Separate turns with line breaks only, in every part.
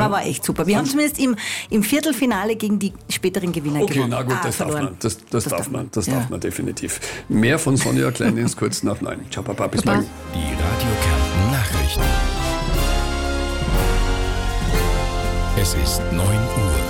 war echt super. Wir haben zumindest im Viertelfinale gegen die späteren Gewinner gewonnen.
Okay, na gut, das darf man definitiv. Mehr von Sonja Klein-Dienst kurz nach 9. Ciao, Papa, bis morgen.
Die Radio Kärnten Nachrichten. Es ist 9 Uhr.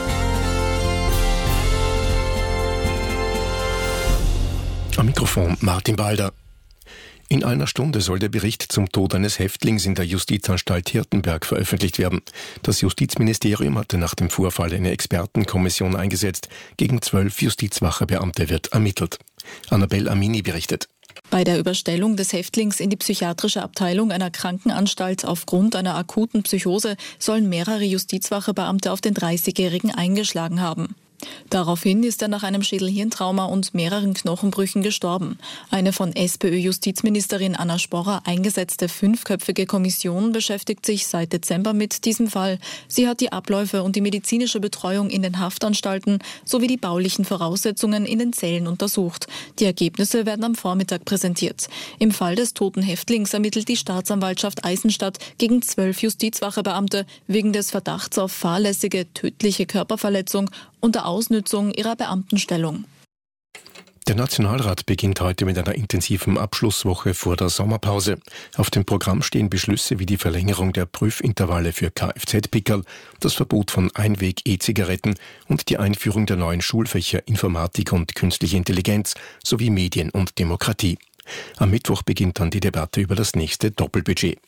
Am Mikrofon Martin Balder. In einer Stunde soll der Bericht zum Tod eines Häftlings in der Justizanstalt Hirtenberg veröffentlicht werden. Das Justizministerium hatte nach dem Vorfall eine Expertenkommission eingesetzt. Gegen 12 Justizwache-Beamte wird ermittelt. Annabelle Amini berichtet.
Bei der Überstellung des Häftlings in die psychiatrische Abteilung einer Krankenanstalt aufgrund einer akuten Psychose sollen mehrere Justizwache-Beamte auf den 30-Jährigen eingeschlagen haben. Daraufhin ist er nach einem Schädelhirntrauma und mehreren Knochenbrüchen gestorben. Eine von SPÖ-Justizministerin Anna Sporrer eingesetzte 5-köpfige Kommission beschäftigt sich seit Dezember mit diesem Fall. Sie hat die Abläufe und die medizinische Betreuung in den Haftanstalten sowie die baulichen Voraussetzungen in den Zellen untersucht. Die Ergebnisse werden am Vormittag präsentiert. Im Fall des toten Häftlings ermittelt die Staatsanwaltschaft Eisenstadt gegen 12 Justizwache-Beamte wegen des Verdachts auf fahrlässige, tödliche Körperverletzung unter Ausnützung ihrer Beamtenstellung.
Der Nationalrat beginnt heute mit einer intensiven Abschlusswoche vor der Sommerpause. Auf dem Programm stehen Beschlüsse wie die Verlängerung der Prüfintervalle für Kfz-Pickerl, das Verbot von Einweg-E-Zigaretten und die Einführung der neuen Schulfächer Informatik und Künstliche Intelligenz sowie Medien und Demokratie. Am Mittwoch beginnt dann die Debatte über das nächste Doppelbudget.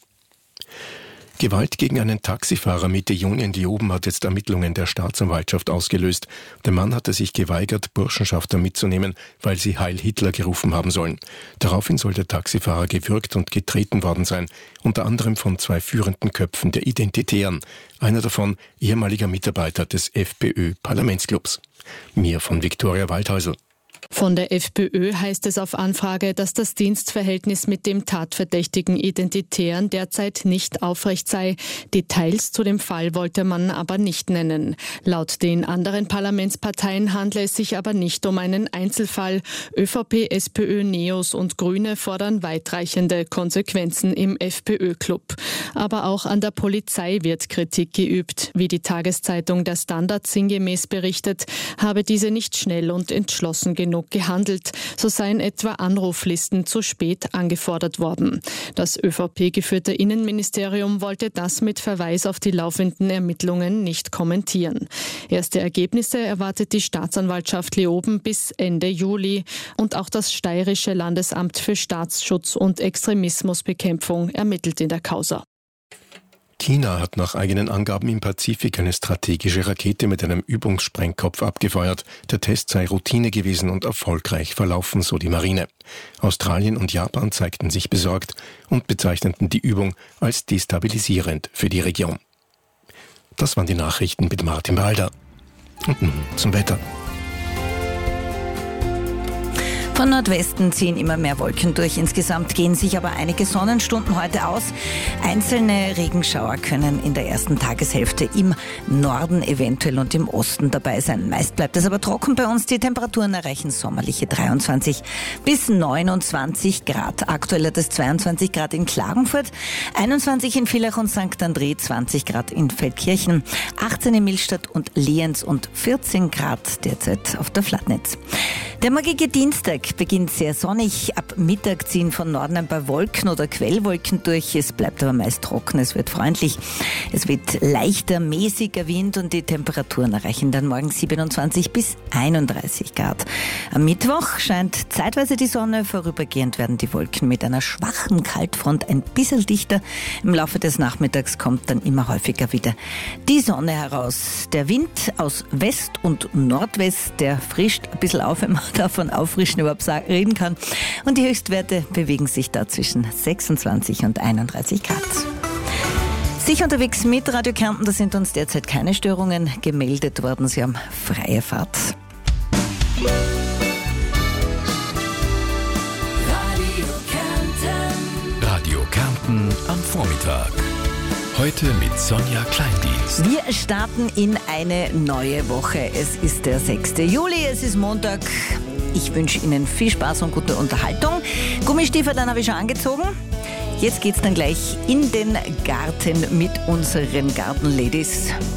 Gewalt gegen einen Taxifahrer Mitte Juni in Leoben hat jetzt Ermittlungen der Staatsanwaltschaft ausgelöst. Der Mann hatte sich geweigert, Burschenschafter mitzunehmen, weil sie Heil Hitler gerufen haben sollen. Daraufhin soll der Taxifahrer gewürgt und getreten worden sein, unter anderem von 2 führenden Köpfen der Identitären. Einer davon ehemaliger Mitarbeiter des FPÖ-Parlamentsclubs. Mehr von Viktoria Waldhäusl.
Von der FPÖ heißt es auf Anfrage, dass das Dienstverhältnis mit dem tatverdächtigen Identitären derzeit nicht aufrecht sei. Details zu dem Fall wollte man aber nicht nennen. Laut den anderen Parlamentsparteien handle es sich aber nicht um einen Einzelfall. ÖVP, SPÖ, NEOS und Grüne fordern weitreichende Konsequenzen im FPÖ-Club. Aber auch an der Polizei wird Kritik geübt. Wie die Tageszeitung Der Standard sinngemäß berichtet, habe diese nicht schnell und entschlossen genug gehandelt. So seien etwa Anruflisten zu spät angefordert worden. Das ÖVP-geführte Innenministerium wollte das mit Verweis auf die laufenden Ermittlungen nicht kommentieren. Erste Ergebnisse erwartet die Staatsanwaltschaft Leoben bis Ende Juli. Und auch das Steirische Landesamt für Staatsschutz und Extremismusbekämpfung ermittelt in der Causa.
China hat nach eigenen Angaben im Pazifik eine strategische Rakete mit einem Übungssprengkopf abgefeuert. Der Test sei Routine gewesen und erfolgreich verlaufen, so die Marine. Australien und Japan zeigten sich besorgt und bezeichneten die Übung als destabilisierend für die Region. Das waren die Nachrichten mit Martin Balder. Und nun zum Wetter.
Von Nordwesten ziehen immer mehr Wolken durch. Insgesamt gehen sich aber einige Sonnenstunden heute aus. Einzelne Regenschauer können in der ersten Tageshälfte im Norden eventuell und im Osten dabei sein. Meist bleibt es aber trocken bei uns. Die Temperaturen erreichen sommerliche 23 bis 29 Grad. Aktuell hat es 22 Grad in Klagenfurt, 21 in Villach und St. André, 20 Grad in Feldkirchen, 18 in Millstatt und Lienz und 14 Grad derzeit auf der Flatnitz. Der morgige Dienstag beginnt sehr sonnig. Ab Mittag ziehen von Norden ein paar Wolken oder Quellwolken durch. Es bleibt aber meist trocken, es wird freundlich. Es wird leichter, mäßiger Wind und die Temperaturen erreichen dann morgen 27 bis 31 Grad. Am Mittwoch scheint zeitweise die Sonne, vorübergehend werden die Wolken mit einer schwachen Kaltfront ein bisschen dichter. Im Laufe des Nachmittags kommt dann immer häufiger wieder die Sonne heraus. Der Wind aus West und Nordwest, der frischt ein bisschen auf, wenn man davon auffrischen überhaupt reden kann. Und die Höchstwerte bewegen sich da zwischen 26 und 31 Grad. Sicher unterwegs mit Radio Kärnten, da sind uns derzeit keine Störungen gemeldet worden. Sie haben freie Fahrt.
Radio Kärnten am Vormittag. Heute mit Sonja Klein-Dienst.
Wir starten in eine neue Woche. Es ist der 6. Juli, es ist Montag. Ich wünsche Ihnen viel Spaß und gute Unterhaltung. Gummistiefel dann habe ich schon angezogen. Jetzt geht's dann gleich in den Garten mit unseren Gartenladies.